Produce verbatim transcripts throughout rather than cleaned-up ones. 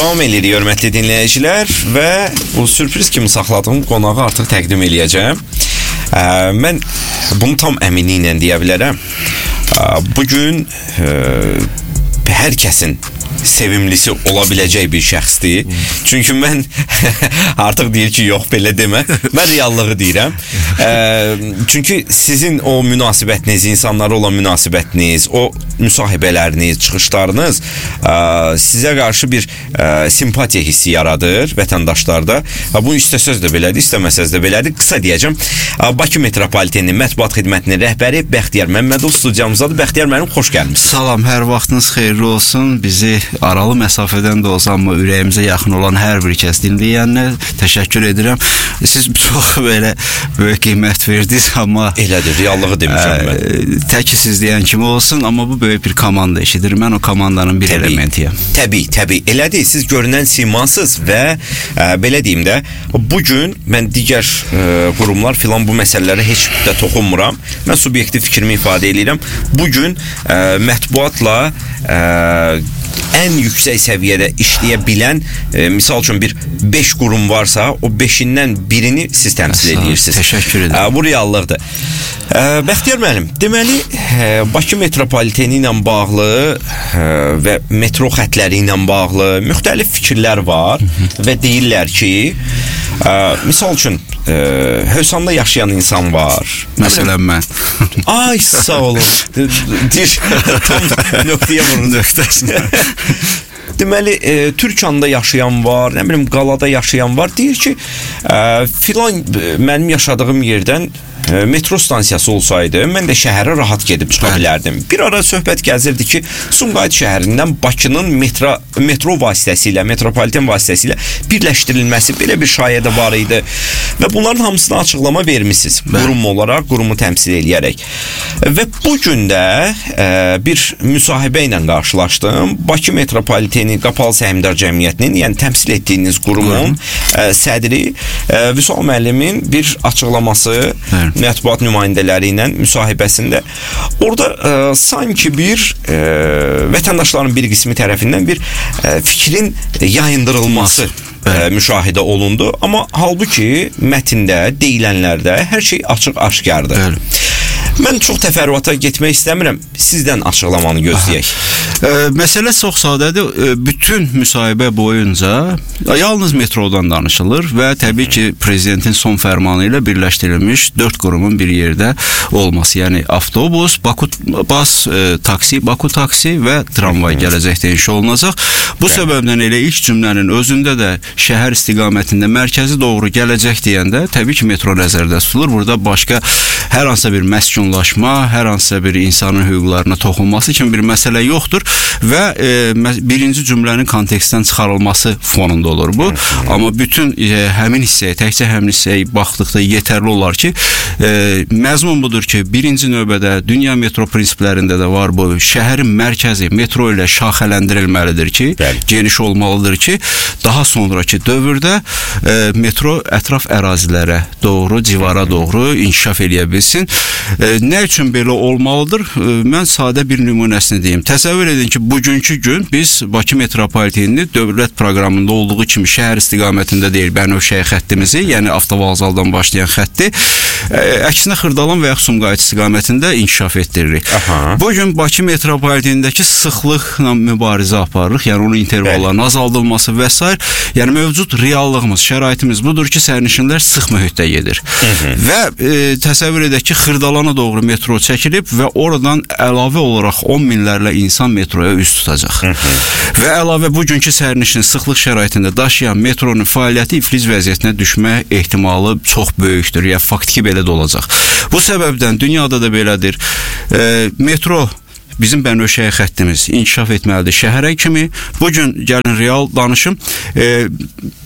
Davam edirik, hörmətli dinləyicilər, və bu sürpriz kimi saxladığım qonağı artıq təqdim eləyəcəm. Mən bunu tam əminliklə deyə bilərəm. Bugün hər kəsin sevimlisi ola biləcək bir şəxsdir. Çünki mən artıq deyir ki, yox, belə demə. Mən reallığı deyirəm. Çünki sizin o münasibətiniz, insanlara olan münasibətiniz, o müsahibələriniz, çıxışlarınız sizə qarşı bir simpatiya hissi yaradır vətəndaşlarda. Bu istəsəz də belədir, istəməsəz də belədir. Qısa deyəcəm. Bakı Metropoliteninin mətbuat xidmətinin rəhbəri Bəxtiyar Məmmədov studiyamızdadır. Bəxtiyar müəllim, xoş gəlmisiniz. Salam, hər vaxtınız xeyirli olsun. Bizi aralı məsafədən də olsa, amma ürəyimizə yaxın olan hər bir kəs dinləyənə təşəkkür edirəm. Siz çox belə böyük qiymət verdiniz, amma elədir, reallığı demişəm mən. Təki siz deyən kimi olsun, amma bu böyük bir komanda işidir. Mən o komandanın bir təbii, elementiyəm. Təbii, təbii. Elədir, siz görünən simasız və ə, belə deyim də, bugün mən digər ə, qurumlar filan bu məsələlərə heç də toxunmuram. Mən subyektiv fikrimi ifadə edirəm. Bugün ə, mətbuatla ə, ən yüksək səviyyədə işləyə bilən, e, misal üçün bir beş qurum varsa, o beşindən birini siz təmsil edirsiniz. Təşəkkür edirəm. E, bu reallıqdır. E, Bəxtiyar müəllim, deməli, e, Bakı Metropoliteni ilə bağlı e, və metro xətləri ilə bağlı müxtəlif fikirlər var və deyirlər ki, e, misal üçün, e, Hövsanda yaşayan insan var. Məsələn mən. Ay, sağ olun. Deyir, tam nöqtəyə vurun. Nöqtəsində. Deməli, e, Türkanda yaşayan var, nə bilim, Qalada yaşayan var. Deyir ki, e, filan e, mənim yaşadığım yerdən e, metro stansiyası olsaydı, mən də şəhərə rahat gedib çıxa bilərdim. Bir ara söhbət gəzirdi ki, Sumqayıt şəhərindən Bakının metro, metro vasitəsilə, metropoliten vasitəsilə birləşdirilməsi, belə bir şayə də var idi. Və bunların hamısını açıqlama vermişsiniz. Qurum olaraq, qurumu təmsil eləyərək. Və bugün də e, bir müsahibə ilə qarşılaşdım. Bakı Metropoliteni Qapalı Səhmdar Cəmiyyətinin, yəni təmsil etdiyiniz qurumun e, sədri e, Vüsal müəllimin bir açıqlaması, Hə. mətbuat nümayəndələri ilə müsahibəsində. Orada e, sanki bir e, vətəndaşların bir qismi tərəfindən bir e, fikrin yayındırılması e, müşahidə olundu. Amma halbuki mətndə, deyilənlərdə hər şey açıq-aşkardır. Bəli. Mən çox təfərrüata getmək istəmirəm. Sizdən açıqlamanı gözləyək. E, məsələ çox sadədir. E, bütün müsahibə boyunca yalnız metrodan danışılır və təbii ki, prezidentin son fərmanı ilə birləşdirilmiş dörd qurumun bir yerdə olması. Yəni avtobus, Baku bas, e, taksi, Baku taksi və tramvay gələcəkdə inşa olunacaq. Bu Bəli. səbəbdən elə ilk cümlənin özündə də şəhər istiqamətində mərkəzi doğru gələcək deyəndə təbii ki, metro nəzərdə tutulur. Burada başqa hər hansısa bir məskunlaşma, hər hansısa bir insanın hüquqlarına toxunması kimi bir məsələ yoxdur və e, birinci cümlənin kontekstdən çıxarılması fonunda olur bu. Amma bütün e, həmin hissəyə, təkcə həmin hissəyə baxdıqda yetərli olar ki, e, məzmun budur ki, birinci növbədə dünya metro prinsiplərində də var bu, şəhərin mərkəzi metro ilə şaxələndirilməlidir ki, Bəli. geniş olmalıdır ki, daha sonraki dövrdə e, metro ətraf ərazilərə doğru, civara doğru inkişaf eləyə bilsin. E, nə üçün belə olmalıdır? E, mən sadə bir nümunəsini deyim. Təsəvvür edin ki, bugünkü gün biz Bakı Metropolitenini dövlət proqramında olduğu kimi şəhər istiqamətində deyil, Bənövşəyə xəttimizi, yəni avtovağzaldan başlayan xətti, e, əksinə Xırdalan və yaxud Sumqayıt istiqamətində inkişaf etdiririk. Aha. Bugün Bakı Metropolitenindəki sıxlıqla mübarizə aparırıq, yəni onun intervalların Bəli. azaldılması və s. Yəni mövcud reallığımız, şəraitimiz budur ki, sərnişinlər sıx mühitdə gedir. Hı -hı. Və e, təsəvvür edək ki, Xırdalana doğru metro çəkilib və oradan əlavə olaraq on minlərlə insan metroya üz tutacaq. Hı -hı. Və əlavə bugünkü sərnişin sıxlıq şəraitində daşıyan metronun fəaliyyəti iflic vəziyyətinə düşmə ehtimalı çox böyükdür. Yəni faktiki belə də olacaq. Bu səbəbdən dünyada da belədir. E, metro bizim Bənövşəyə xəttimiz inkişaf etməlidir şəhərə kimi. Bugün gəlin real danışım. E,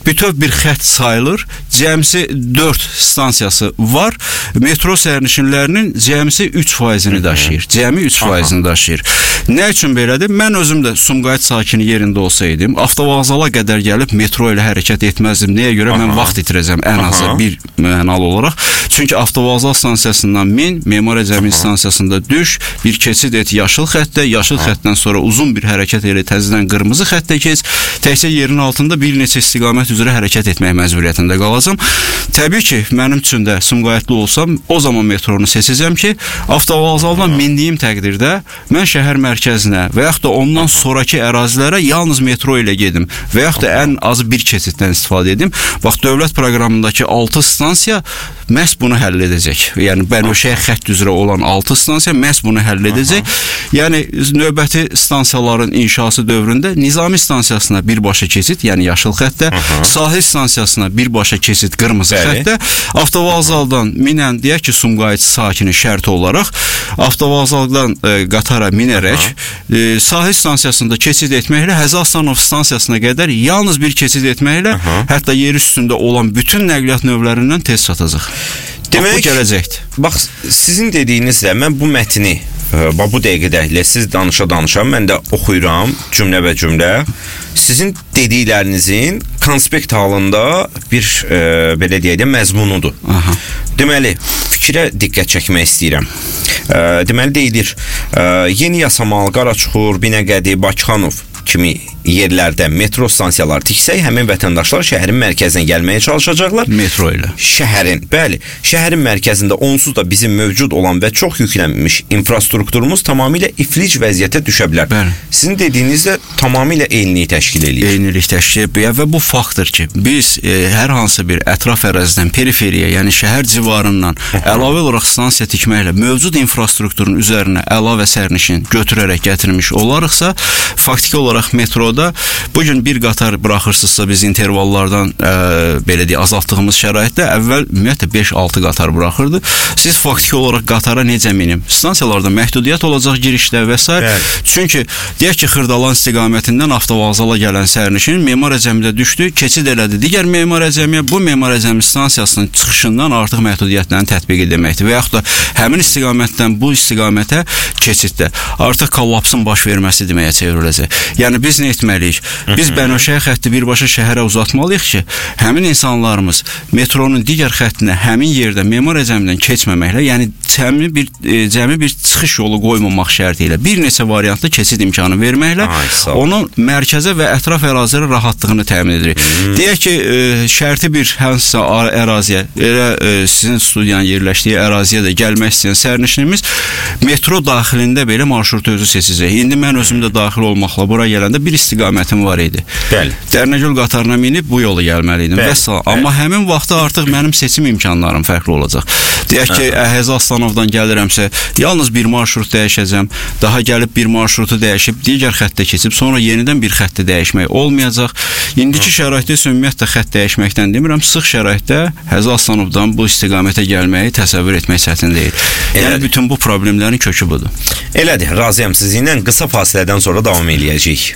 bütöv bir xətt sayılır. Cəmsi dörd stansiyası var. Metro sərnişinlərinin cəmsi üç faizini daşıyır. Cəmi üç faizini daşıyır. Nə üçün belədir? Mən özüm də Sumqayıt sakini yerində olsaydım, avtovağzala qədər gəlib metro ilə hərəkət etməzdim. Nəyə görə? Aha. Mən vaxt itirəcəm ən azı bir mənalı olaraq. Çünki avtovağzal stansiyasından min, Memariya Cəmi stansiyasında düş, bir keçid et yaşıl xəttdə, yaşıl Aha. xəttdən sonra uzun bir hərəkət elə təzədən qırmızı xəttə keç, təkcə yerin altında bir neçə istiqamət üzrə hərəkət etmək məcburiyyətində qalacam. Təbii ki, mənim üçün də Sumqayıtlı olsam, o zaman metronu seçəcəm ki, avtovağzaldan mindiyim təqdirdə mən şəhər mərkəzinə və yaxud da ondan sonraki ərazilərə yalnız metro ilə gedim və yaxud da ən azı bir keçiddən istifadə edim. Bax, dövlət proqramındakı altı stansiya məhz bunu həll edəcək. Yəni, Bənövşəyə xətt üzrə olan altı stansiya məhz bunu həll edəcək. Yəni, növbəti stansiyaların inşası dövründə Nizami stansiyasına birbaşa keçid, yəni yaşıl xəttdə, sahil stansiyasına birbaşa keçid qırmızı Bəli. xəttdə, avtovağzaldan minən, deyək ki, Sumqayıt sakini şərti olaraq, avtovağzaldan e, qatara minərək, e, sahil stansiyasında keçid etməklə, Həzi Aslanov stansiyasına qədər yalnız bir keçid etməklə, Aha. hətta yer üstündə olan bütün nəqliyyat növlərindən tez çatacaq. Demək, bu gələcəkdir. Bax, sizin dediyinizlə mən bu mətni bax, bu dəqiqədə ilə siz danışa-danışa mən də oxuyuram cümlə və cümlə. Sizin dediklərinizin konspekt halında bir e, belə deyək də məzmunudur. Aha. Deməli, fikrə diqqət çəkmək istəyirəm. E, deməli deyilir, e, Yeni Yasamal, Qaraçuxur, Binəqədi, Bakıxanov kimi yerlərdə metro stansiyalar tiksək, həmin vətəndaşlar şəhərin mərkəzinə gəlməyə çalışacaqlar. Metro ilə. Şəhərin, bəli, şəhərin mərkəzində onsuz da bizim mövcud olan və çox yüklənmiş infrastrukturumuz tamamilə iflic vəziyyətə düşə bilər. Bəli. Sizin dediyinizdə tamamilə eynilik təşkil edir. Eynilik təşkil edir və bu faktdır ki, biz e, hər hansı bir ətraf ərazidən periferiya, yəni şəhər civarından əlavə olaraq stansiya tikməklə mövcud infrastrukturun üzərinə əlavə sərnişin götürərək gətirmiş olarıqsa, faktiki olaraq metroda bugün bir qatar buraxırsınızsa biz intervallardan e, belə deyək, azaltdığımız şəraitdə əvvəl ümumiyyətlə beş altı qatar buraxırdı. Siz faktiki olaraq qatara necə minim? Stansiyalarda məhdudiyyət olacaq girişdə və s. Çünki deyək ki, Xırdalan istiqamətindən avtovağzala gələn sərnişin Memariya Cəmidə düşdü, keçid elədi digər Memariya Cəmiyə, bu Memariya Cəmi stansiyasının çıxışından artıq məhdudiyyətlərini tətbiq edilməkdir və yaxud da həmin istiqamətdən bu istiqamətə keçiddə artıq kollapsın baş verməsi deməyə çevriləcək. Yəni biz nə etməliyik? Biz Bənövşəyə xətti birbaşa şəhərə uzatmalıyıq ki, həmin insanlarımız metronun digər xəttinə həmin yerdə Memariya Cəmidən keçməməklə, yəni cəmi bir, e, cəmi bir çıxış yolu qoymamaq şərti ilə bir neçə variantlı keçid imkanı verməklə Ay, onun mərkəzə və ətraf ərazilərə rahatlığını təmin edirik. Hmm. Deyək ki, e, şərti bir hansısa əraziyə, elə e, sizin studiyanın yerləşdiyi əraziyə də gəlmək istəyən sərnişinimiz metro daxilində belə marşrutu özü seçəcək. İndi mən özüm də daxil olmaqla bura gələndə bir istiqamətim var idi. Bəli. Dərnəgül qatarına minib bu yolu gəlməli idim. Bəli. Amma Bəli. həmin vaxtda artıq mənim seçim imkanlarım fərqli olacaq. Deyək ki, Həzi Aslanovdan gəlirəmsə, yalnız bir marşrut dəyişəcəm. Daha gəlib bir marşrutu dəyişib, digər xəttə keçib, sonra yenidən bir xəttə dəyişmək olmayacaq. İndiki şəraitdə ümumiyyətlə xətt dəyişməkdən demirəm, sıx şəraitdə Həzi Aslanovdan bu istiqamətə gəlməyi təsəvvür etmək çətin deyil. Yəni bütün bu problemlərin kökü budur. Elədir, razıyam sizinlə. Qısa fasilədən sonra davam eləyəcəyik.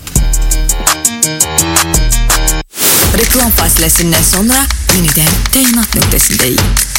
Reklam fasiləsindən sonra yenidən təyinat nöqtəsindəyik.